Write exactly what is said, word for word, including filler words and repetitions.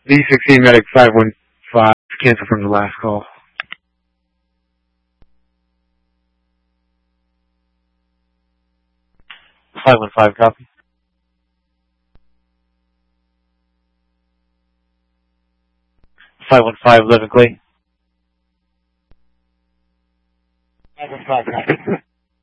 D sixteen medic five one five, cancel from the last call. five one five, copy. five one five, Living Clay. five one five, copy.